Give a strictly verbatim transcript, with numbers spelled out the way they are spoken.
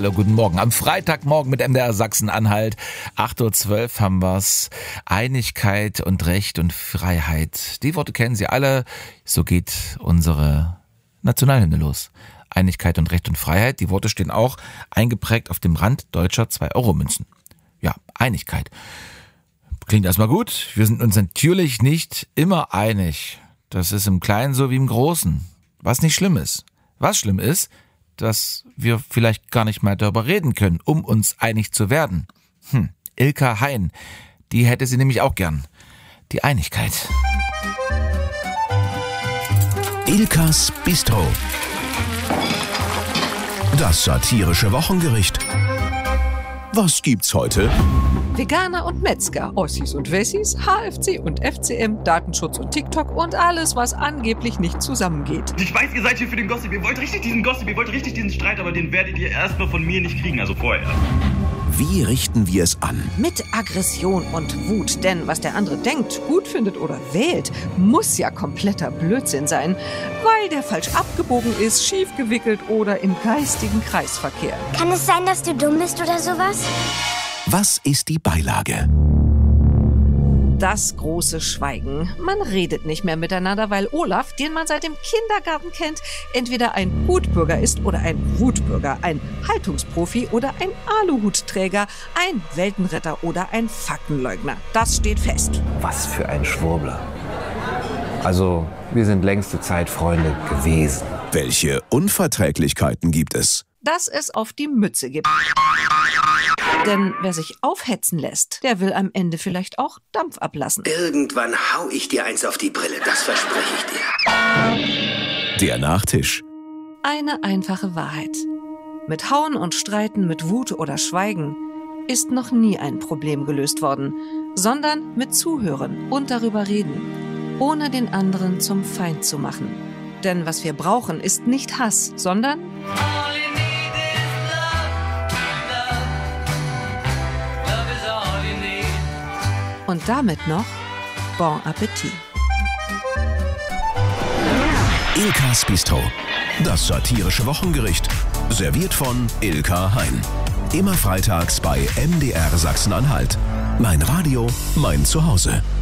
Hallo, guten Morgen. Am Freitagmorgen mit M D R Sachsen-Anhalt. acht Uhr zwölf haben wir's. Einigkeit und Recht und Freiheit. Die Worte kennen Sie alle. So geht unsere Nationalhymne los. Einigkeit und Recht und Freiheit. Die Worte stehen auch eingeprägt auf dem Rand deutscher zwei Euro Münzen. Ja, Einigkeit. Klingt erstmal gut. Wir sind uns natürlich nicht immer einig. Das ist im Kleinen so wie im Großen. Was nicht schlimm ist. Was schlimm ist, dass wir vielleicht gar nicht mehr darüber reden können, um uns einig zu werden. Hm, Ilka Hein, die hätte sie nämlich auch gern. Die Einigkeit. Ilkas Bistro. Das satirische Wochengericht. Was gibt's heute? Veganer und Metzger, Ossis und Wessis, H F C und F C M, Datenschutz und TikTok und alles, was angeblich nicht zusammengeht. Ich weiß, ihr seid hier für den Gossip. Ihr wollt richtig diesen Gossip, ihr wollt richtig diesen Streit, aber den werdet ihr erstmal von mir nicht kriegen, also vorher. Wie richten wir es an? Mit Aggression und Wut, denn was der andere denkt, gut findet oder wählt, muss ja kompletter Blödsinn sein, weil der falsch abgebogen ist, schief gewickelt oder im geistigen Kreisverkehr. Kann es sein, dass du dumm bist oder sowas? Was ist die Beilage? Das große Schweigen. Man redet nicht mehr miteinander, weil Olaf, den man seit dem Kindergarten kennt, entweder ein Gutbürger ist oder ein Wutbürger, ein Haltungsprofi oder ein Aluhutträger, ein Weltenretter oder ein Faktenleugner. Das steht fest. Was für ein Schwurbler. Also, wir sind längste Zeit Freunde gewesen. Welche Unverträglichkeiten gibt es? Dass es auf die Mütze gibt. Denn wer sich aufhetzen lässt, der will am Ende vielleicht auch Dampf ablassen. Irgendwann hau ich dir eins auf die Brille, das verspreche ich dir. Der Nachtisch. Eine einfache Wahrheit. Mit Hauen und Streiten, mit Wut oder Schweigen ist noch nie ein Problem gelöst worden, sondern mit Zuhören und darüber reden, ohne den anderen zum Feind zu machen. Denn was wir brauchen, ist nicht Hass, sondern und damit noch Bon Appetit. Ilkas Bistro. Das satirische Wochengericht. Serviert von Ilka Hein. Immer freitags bei M D R Sachsen-Anhalt. Mein Radio, mein Zuhause.